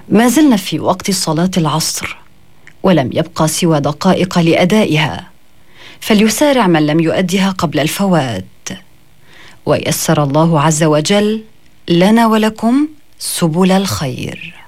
ما زلنا في وقت صلاة العصر، ولم يبقى سوى دقائق لأدائها، فليسارع من لم يؤدها قبل الفوات. ويسر الله عز وجل لنا ولكم سبل الخير.